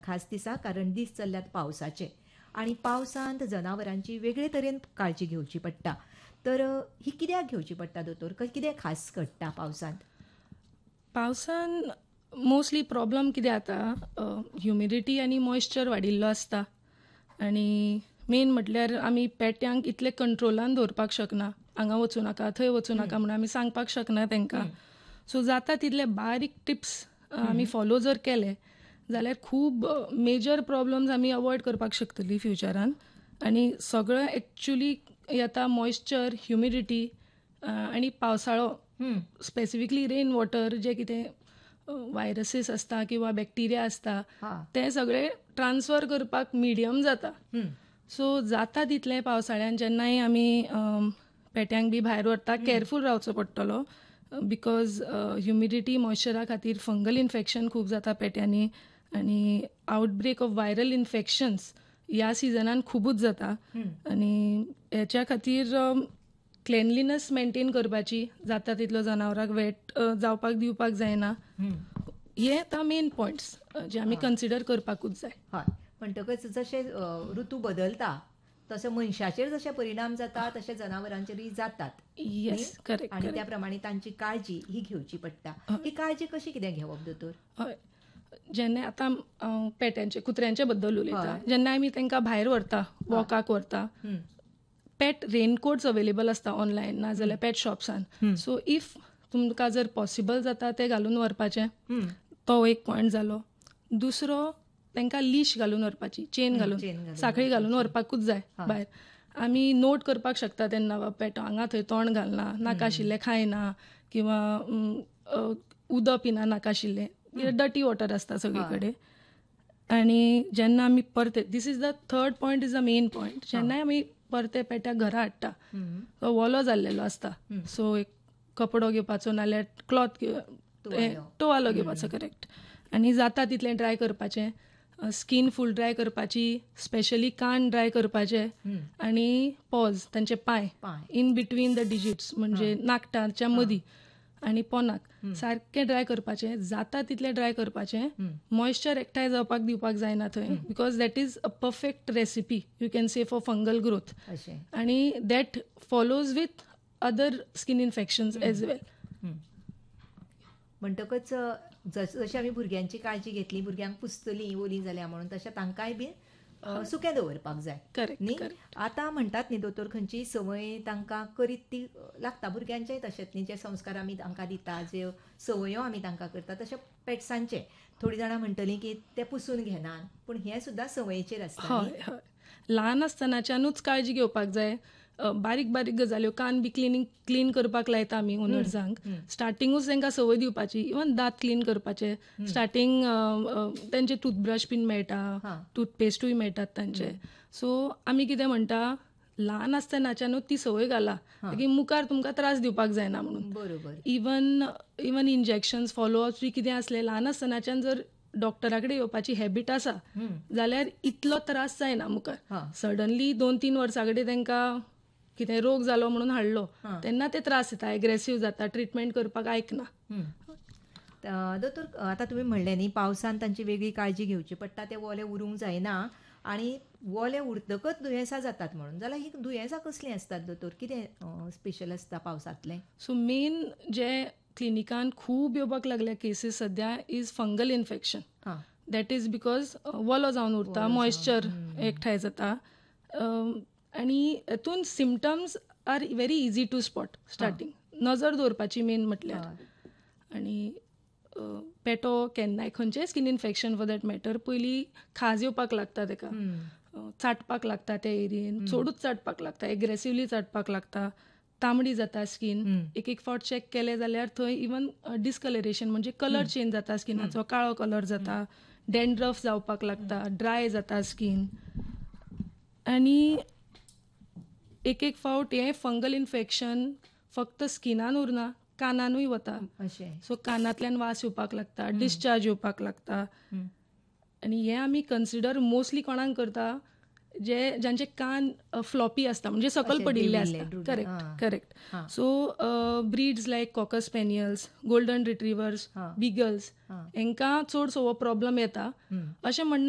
खास दिसा कारण दीस चल्ल्यात पावसाचे आणि पावसांत जनावरांची वेगळे तरेन काळजी घेवची पडटा. तर ही कित्याक घेवची पडटा दोतोर? कितें खास घडटा पावसांत? पावसान मोस्टली प्रॉब्लम कितें जाता, ह्युमिडिटी आनी मॉइश्चर वाडिल्लो आसता आनी मेन म्हटल्यार आमी पेट्यांक इतले कंट्रोलान दवरपाक शकना. हांगा वचूं नाका, थंय वचूं नाका म्हणून आमी सांगपाक शकना तांकां. सो जाता तितले बारीक टिप्स आमी फॉलो जर केले जाल्यार खूब मेजर प्रॉब्लम्स आमी अवॉयड करपाक शकतली फ्युचरान. आनी सगळं एक्चुली येता मॉइश्चर, ह्युमिडिटी आनी पावसाळो, स्पेसिफिकली रेन वॉटर, जे कितें वायरसीस आसता किंवा बॅक्टेरिया आसता ते सगळे ट्रान्सफर करपाक मिडियम जाता. सो जाता तितले पावसाळ्यान जेन्नाय आमी पेट्यांक बी भायर व्हरता केअरफूल रावचो पडटलो, बिकॉज ह्युमिडिटी मॉइश्चरा खातीर फंगल इन्फेक्शन खूब जाता पेट्यांनी आनी आउटब्रेक ऑफ वायरल इन्फेक्शन्स ह्या सिजनान खूबच जाता. आनी हेच्या खातीर क्लेनलीनस मेंटेन करपाची, जाता तितलो जनावरांक वेट जावपाक दिवपाक जायना. हे आतां मेन पॉयंट्स जे आमी कन्सिडर करपाकूच जाय. हय, म्हणटकच जशे ऋतू बदलता तशे मनशाचेर जशे परिणाम जाता तशे जनावरांचेरय जातात. Yes, correct. आनी त्या प्रमाणे तांची काळजी ही घेवची पडटा. ही काळजी कशी कितें घेवप दोतोर? हय, जेन्ना आतां पेट्यांचे, कुत्र्यांचे बद्दल उलयता, जेन्ना आमी तांकां भायर व्हरता, वॉकाक व्हरता, पेट रेनकोट्स अवेलेबल आसता ऑनलायन नाजाल्यार पेट शॉप्सान. सो इफ तुमकां जर पॉसिबल जाता ते घालून व्हरपाचें, तो एक पॉयंट जालो. दुसरो, तांकां लीश घालून व्हरपाची, चेन घालून, साखळी घालून व्हरपाकूच जाय भायर. आमी नोट करपाक शकता तेन्ना पेट हांगा थंय तोंड घालना, नाका आशिल्लें खायना किंवा उदक पिना नाका आशिल्लें, डर्टी वॉटर आसता सगळे कडेन. आनी जेन्ना आमी परते, this is the third point, is the main point, जेन्नाय आमी परते पेट्याक घरा हाडटा तो वोलो जाल्लेलो आसता. सो एक कपडो घेवपाचो नाल्यार क्लॉथ, टोवालो घेवपाचो, करेक्ट. आनी जाता तितलें ड्राय करपाचें, स्कीन फूल ड्राय करपाची, स्पेशली कान ड्राय करपाचे आनी पॉज, तांचे पांय इन बिटवीन द डिजिट्स, म्हणजे नाकटाच्या मदीं आनी पोनाक सारकें ड्राय करपाचें. जाता तितलें ड्राय करपाचें. मॉइश्चर एकठांय जावपाक दिवपाक जायना थंय, because that is a perfect recipe you can say for fungal growth. आनी that follows with other skin infections age वेल. म्हणटकच जशी आमी भुरग्यांची काळजी घेतली, भुरग्यांक पुस्तलीं ओलीं जाल्या म्हणून, तशें तांकांय बी सुकें दवरपाक जाय. न्ही? आतां म्हणटात न्ही दोतोर, खंयचीय संवय तांकां करीत ती लागता. भुरग्यांचेय तशेंच न्ही, जे संस्कार आमी तांकां दिता, ज्यो संवयो आमी तांकां करता, तशें पेट्सांचे. थोडीं जाणां म्हणटलीं की ते पुसून घेनात, पूण हें सुद्दां संवयेचेर आसता. हय, ल्हान आसतनाच्यानूच काळजी घेवपाक जाय. बारीक बारीक गजाल्यो, कान बी क्लीन करपाक लायता आमी ओनर्सांक. स्टार्टिंगूच तांकां संवय दिवपाची. इवन दांत क्लीन करपाचे. स्टार्टिंग तांचे टूथब्रश बीन मेळटा, टूथपेस्टूय मेळटात तांचे. सो आमी कितें म्हणटा, ल्हान आसतनाच्यानूच ती संवय घाला, की मुखार तुमकां त्रास दिवपाक जायना म्हणून. बरोबर. इवन इंजेक्शन्स, फॉलोअप्स बी कितें असले, ल्हान आसतनाच्यान जर डॉक्टरा कडेन येवपाची हॅबीट आसा जाल्यार इतलो त्रास जायना मुखार. सडनली 2-3 वर्सां कडेन तांकां कितें रोग जालो म्हणून हाडलो तेन्ना ते त्रास येता, एग्रेसीव जाता, ट्रिटमेंट करपाक आयकना. दोतोर, आतां तुमी म्हणलें न्ही, पावसान तांची वेगळी काळजी घेवची पडटा, ते ओले उरूंक जायना आनी ओले उरतकच दुयेंसां जातात म्हणून. जाल्यार ही दुयेंसां कसलीं आसतात दोतोर? कितें स्पेशल आसता पावसांतलें? सो मेन जे क्लिनिकान खूब येवपाक लागल्या केसीस सद्या is fungal infection. That is because वोलो जावन उरता, मॉइश्चर एकठांय जाता आनी हेतून symptoms R very easy to spot. Starting नजर दवरपाची मेन म्हटल्यार. आनी पेटो केन्नाय, खंयचेंय skin infection for that matter, पयलीं खाज येवपाक लागता ताका, चाटपाक लागता त्या एरियेन, चडूच चाटपाक लागता, एग्रेसिवली चाटपाक लागता, तांबडी जाता स्कीन. एक फावट चॅक केलें जाल्यार थंय इवन डिस्कलरेशन, म्हणजे कलर चेंज जाता स्किनाचो, काळो कलर जाता, डॅन्ड्रफ जावपाक लागता, ड्राय जाता स्कीन. आनी एक फावट हें फंगल इन्फेक्शन फक्त स्किनान उरना, कानानूय वता. सो कानांतल्यान वास येवपाक लागता, डिस्चार्ज येवपाक लागता. आनी हें आमी कन्सिडर मोस्टली कोणाक करता, ज्यांचे कान फ्लॉपी आसता, म्हणजे सकल पडिल्ले आसता. करेक्ट. सो ब्रीड्स लायक कॉकर स्पॅनियल्स, गोल्डन रिट्रिवर्स, बिगल्स, हांकां चडसो हो प्रॉब्लम येता. अशें म्हणना